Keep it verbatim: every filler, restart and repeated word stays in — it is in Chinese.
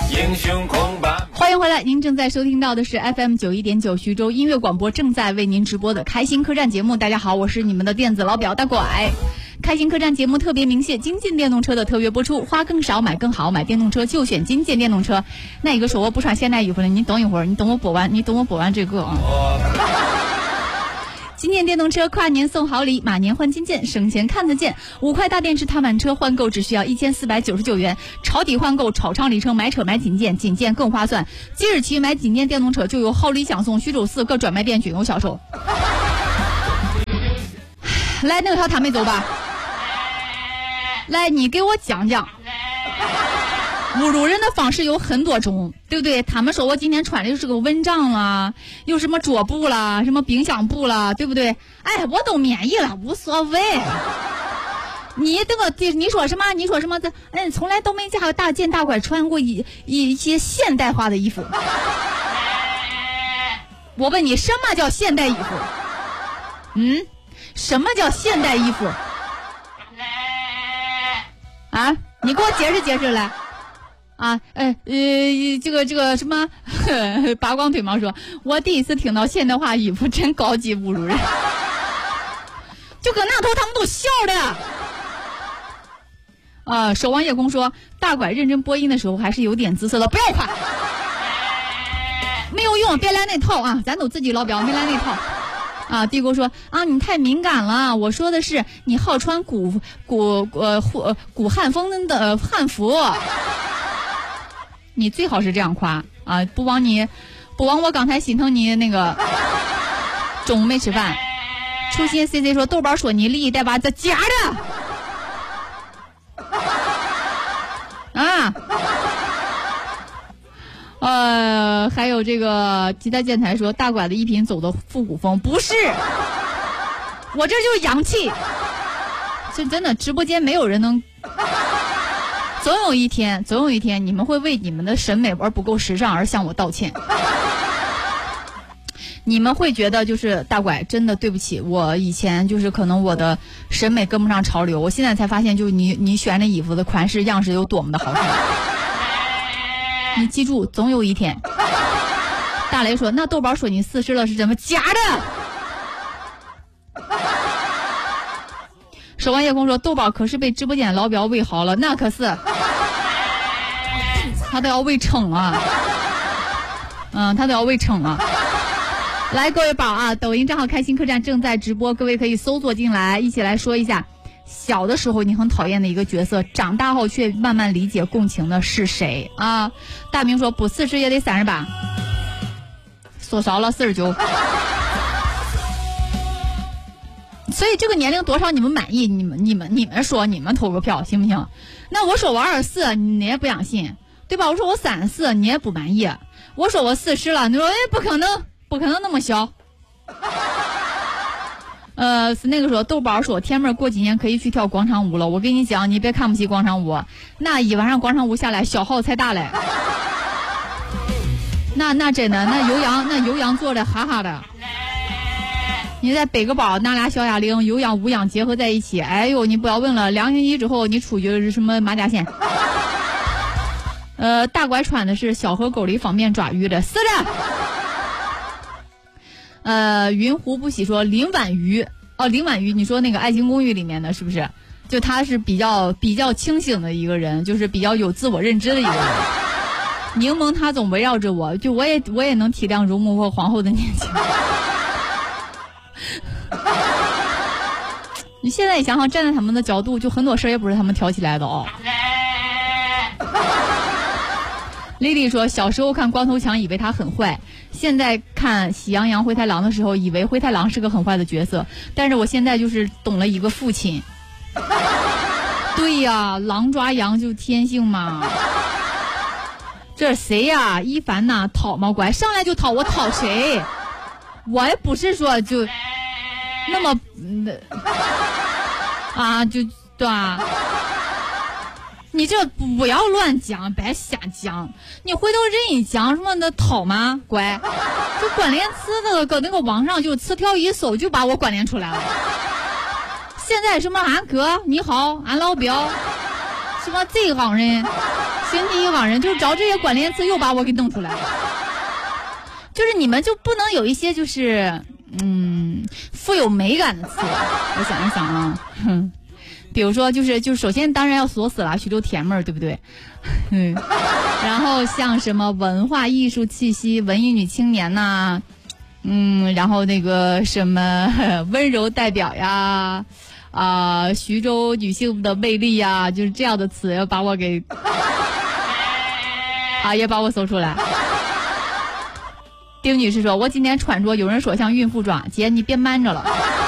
英雄恐怕。 欢迎回来，您正在收听到的是 F M 九一点九徐州音乐广播正在为您直播的开心客栈节目。大家好，我是你们的电子老表大拐。开心客栈节目特别鸣谢金健电动车的特约播出，花更少买更好，买电动车就选金健电动车。那一个说我不穿现代衣服了，你等一会儿，你等我播完，你等我播完这个啊。金健电动车跨年送好礼，马年换金健，省钱看得见。五块大电池踏板车换购只需要一千四百九十九元，抄底换购超长里程，买车买金健，金健更划算。即日起买金健电动车就有好礼相送，徐州四各专卖店均有销售。来，那个条他没走吧？来，你给我讲讲。侮辱人的方式有很多种，对不对？他们说我今天穿的是个蚊帐啦，有什么桌布啦，什么冰箱布啦，对不对？哎，我都免疫了，无所谓。你这个你说什么？你说什么？这嗯，从来都没见大见大拐穿过一一些现代化的衣服。我问你，什么叫现代衣服？嗯，什么叫现代衣服？啊，你给我解释解释来。啊，呃呃，这个这个什么八光腿毛说，我第一次听到现代化衣服真高级，侮辱人。就搁那头他们都笑的。啊，守望夜空说，大拐认真播音的时候还是有点姿色的，不要夸，没有用，别来那套啊，咱都自己老表，没来那套。啊，地沟说啊，你太敏感了。我说的是你好穿古古呃古古汉风的、呃、汉服。你最好是这样夸啊，不枉你，不枉我刚才心疼你那个中午没吃饭。初心 C C 说，豆包说你利益带把这假的啊。呃，还有这个吉他建材说，大拐的一品走的复古风，不是，我这就是洋气。这真的直播间没有人能。总有一天，总有一天，你们会为你们的审美而不够时尚而向我道歉。你们会觉得就是大拐，真的对不起，我以前就是可能我的审美跟不上潮流，我现在才发现，就你你选的衣服的款式样式有多么的好看。你记住，总有一天。大雷说，那豆包说你四十了是怎么假的？守望夜空说，豆包可是被直播间老表喂好了，那可是他都要喂撑啊，嗯，他都要喂撑啊。来，各位宝啊，抖音账号开心客栈正在直播，各位可以搜索进来，一起来说一下小的时候你很讨厌的一个角色，长大后却慢慢理解共情的是谁啊？大明说，不四十也得三十八，缩少了四十九。所以这个年龄多少你们满意？你们你们你们说，你们投个票行不行？那我说我二十四，你也不相信，对吧？我说我三十四，你也不满意。我说我四十了，你说哎，不可能，不可能那么小。呃，是那个说豆包说，天妹过几年可以去跳广场舞了。我跟你讲，你别看不起广场舞，那一晚上广场舞下来，消耗才大嘞。那那真的，那有氧那有氧做的哈哈的。你再背个包，拿俩小哑铃，有氧无氧结合在一起，哎呦，你不要问了，两星期之后你出去是什么马甲线？呃，大拐穿的是小河沟里方便抓鱼的，是的。呃，云湖不喜说林婉瑜，哦，林婉瑜，你说那个《爱情公寓》里面的是不是？就他是比较比较清醒的一个人，就是比较有自我认知的一个人。柠檬他总围绕着我，就我也我也能体谅容嬷和皇后的年纪。你现在想想，站在他们的角度，就很多事也不是他们挑起来的哦。丽丽说，小时候看光头强以为他很坏，现在看喜羊羊灰太狼的时候，以为灰太狼是个很坏的角色，但是我现在就是懂了一个父亲。对呀，狼抓羊就天性嘛。这是谁呀？一凡呐，讨吗？乖，上来就讨，我讨谁？我也不是说就那么、嗯、啊，就对吧？你这不要乱讲，别瞎讲。你回头人一讲什么的讨吗？乖，就关联词那个搁那个网上就词条一搜就把我关联出来了。现在什么俺哥你好，俺老表， 什么这行人，形体一行人，就找这些关联词又把我给弄出来了。就是你们就不能有一些就是嗯富有美感的词？我想一想啊，哼，比如说就是就首先当然要锁死了徐州甜妹儿，对不对？嗯，然后像什么文化艺术气息、文艺女青年呐、啊，嗯，然后那个什么温柔代表呀，啊、呃，徐州女性的魅力呀，就是这样的词要把我给啊，也把我搜出来。丁女士说：“我今天穿着有人说像孕妇装，姐你别瞒着了。”